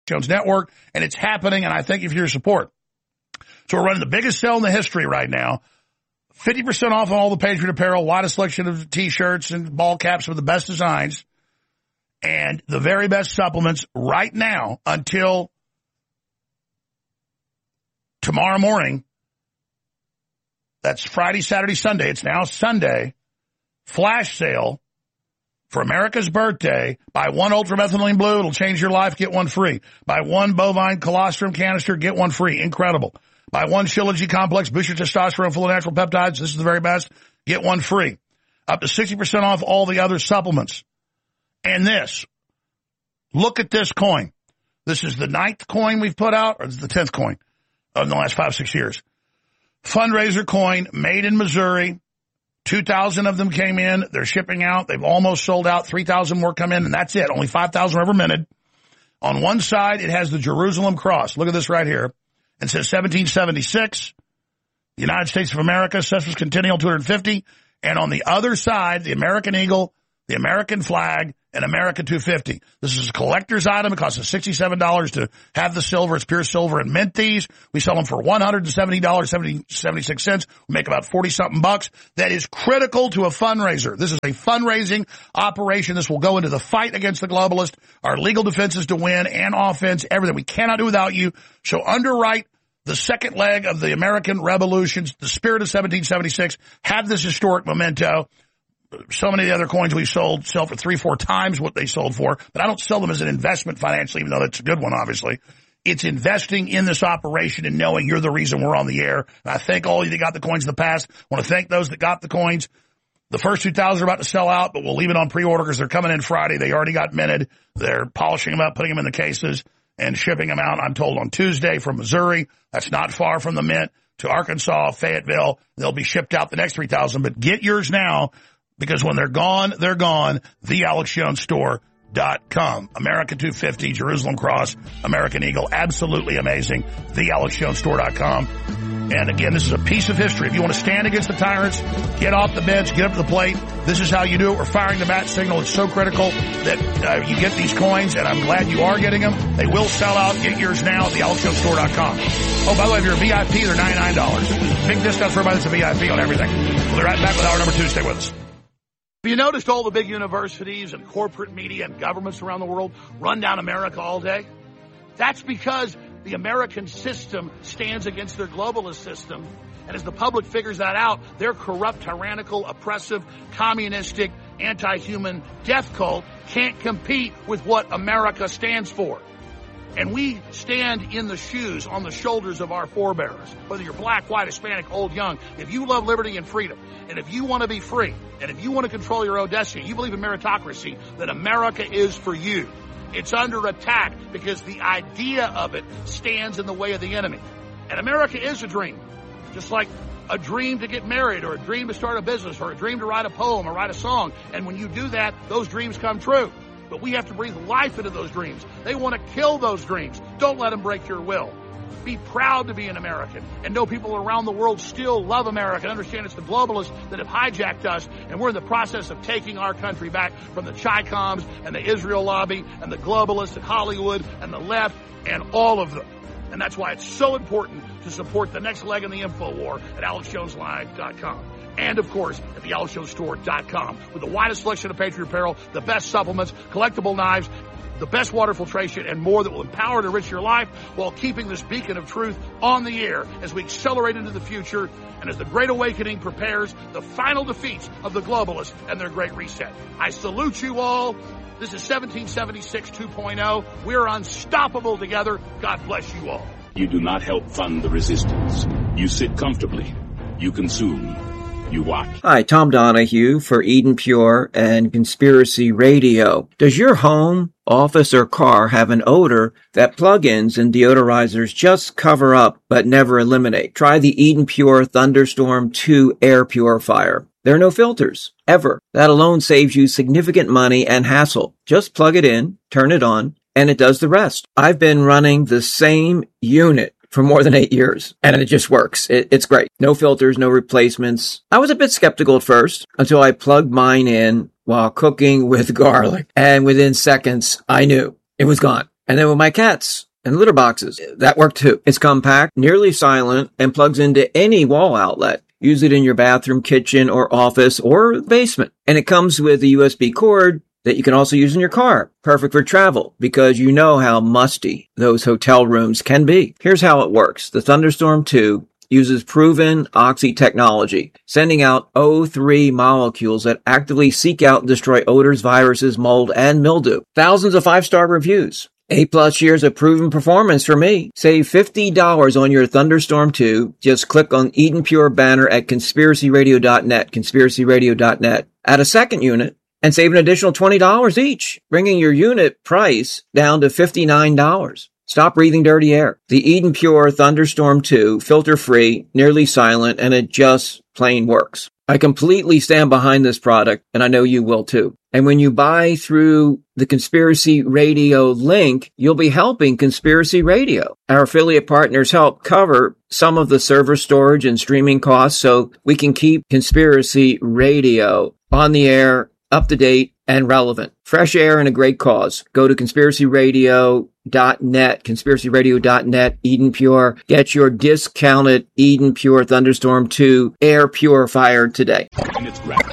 Jones Network, and it's happening, and I thank you for your support. So we're running the biggest sale in the history right now. 50% off on all the Patriot apparel, a lot of selection of T-shirts and ball caps with the best designs, and the very best supplements right now until tomorrow morning. That's Friday, Saturday, Sunday. It's now Sunday. Flash sale for America's birthday. Buy one ultramethylene blue. It'll change your life. Get one free. Buy one bovine colostrum canister. Get one free. Incredible. Buy one Shilajit complex. Boost your testosterone full of natural peptides. This is the very best. Get one free. Up to 60% off all the other supplements. And this. Look at this coin. This is the 9th coin we've put out, or this is the 10th coin in the last 5-6 years. Fundraiser coin made in Missouri. 2,000 of them came in. They're shipping out. They've almost sold out. 3,000 more come in, and that's it. Only 5,000 were ever minted. On one side, it has the Jerusalem cross. Look at this right here. It says 1776, the United States of America, Cessus Centennial 250. And on the other side, the American Eagle, the American flag, and America 250. This is a collector's item. It costs us $67 to have the silver. It's pure silver and mint these. We sell them for $170.76. We make about 40-something bucks. That is critical to a fundraiser. This is a fundraising operation. This will go into the fight against the globalists, our legal defenses to win, and offense, everything. We cannot do without you. So underwrite the second leg of the American Revolutions, the spirit of 1776. Have this historic memento. So many of the other coins we sell for 3-4 times what they sold for, but I don't sell them as an investment financially, even though that's a good one, obviously. It's investing in this operation and knowing you're the reason we're on the air. And I thank all of you that got the coins in the past. I want to thank those that got the coins. The first 2,000 are about to sell out, but we'll leave it on pre-order because they're coming in Friday. They already got minted. They're polishing them up, putting them in the cases, and shipping them out, I'm told, on Tuesday from Missouri. That's not far from the mint to Arkansas, Fayetteville. They'll be shipped out the next 3,000, but get yours now. Because when they're gone, they're gone. TheAlexJonesStore.com. America 250, Jerusalem Cross, American Eagle. Absolutely amazing. TheAlexJonesStore.com. And again, this is a piece of history. If you want to stand against the tyrants, get off the bench, get up to the plate. This is how you do it. We're firing the bat signal. It's so critical that you get these coins, and I'm glad you are getting them. They will sell out. Get yours now at TheAlexJonesStore.com. Oh, by the way, if you're a VIP, they're $99. Big discounts for everybody that's a VIP on everything. We'll be right back with hour number 2. Stay with us. Have you noticed all the big universities and corporate media and governments around the world run down America all day? That's because the American system stands against their globalist system. And as the public figures that out, their corrupt, tyrannical, oppressive, communistic, anti-human death cult can't compete with what America stands for. And we stand in the shoes, on the shoulders of our forebears. Whether you're black, white, Hispanic, old, young, if you love liberty and freedom, and if you want to be free, and if you want to control your own destiny, you believe in meritocracy, then America is for you. It's under attack because the idea of it stands in the way of the enemy. And America is a dream, just like a dream to get married, or a dream to start a business, or a dream to write a poem or write a song. And when you do that, those dreams come true. But we have to breathe life into those dreams. They want to kill those dreams. Don't let them break your will. Be proud to be an American and know people around the world still love America. Understand it's the globalists that have hijacked us, and we're in the process of taking our country back from the Chi-Coms and the Israel lobby and the globalists and Hollywood and the left and all of them. And that's why it's so important to support the next leg in the info war at AlexJonesLive.com. And, of course, at TheAlexJonesStore.com with the widest selection of Patriot apparel, the best supplements, collectible knives, the best water filtration, and more that will empower and enrich your life while keeping this beacon of truth on the air as we accelerate into the future and as the Great Awakening prepares the final defeats of the globalists and their Great Reset. I salute you all. This is 1776 2.0. We're unstoppable together. God bless you all. You do not help fund the resistance. You sit comfortably. You consume. You watch. Hi, Tom Donahue for Eden Pure and Conspiracy Radio. Does your home, office, or car have an odor that plugins and deodorizers just cover up but never eliminate? Try the Eden Pure Thunderstorm 2 air purifier. There are no filters, ever. That alone saves you significant money and hassle. Just plug it in, turn it on, and it does the rest. I've been running the same unit for more than 8 years, and it just works. It's great. No filters, no replacements. I was a bit skeptical at first until I plugged mine in while cooking with garlic, and within seconds, I knew it was gone. And then with my cats and litter boxes, that worked too. It's compact, nearly silent, and plugs into any wall outlet. Use it in your bathroom, kitchen, or office, or basement. And it comes with a USB cord that you can also use in your car. Perfect for travel, because you know how musty those hotel rooms can be. Here's how it works. The Thunderstorm 2 uses proven Oxy technology, sending out O3 molecules that actively seek out and destroy odors, viruses, mold, and mildew. Thousands of 5-star reviews. 8+ years of proven performance for me. Save $50 on your Thunderstorm 2. Just click on Eden Pure banner at conspiracyradio.net, conspiracyradio.net. Add a second unit and save an additional $20 each, bringing your unit price down to $59. Stop breathing dirty air. The Eden Pure Thunderstorm 2, filter-free, nearly silent, and it just plain works. I completely stand behind this product, and I know you will too. And when you buy through the Conspiracy Radio link, you'll be helping Conspiracy Radio. Our affiliate partners help cover some of the server storage and streaming costs so we can keep Conspiracy Radio on the air, up to date, and relevant. Fresh air and a great cause. Go to conspiracyradio.net, conspiracyradio.net, Eden Pure. Get your discounted Eden Pure Thunderstorm 2 air purifier today. In its grasp.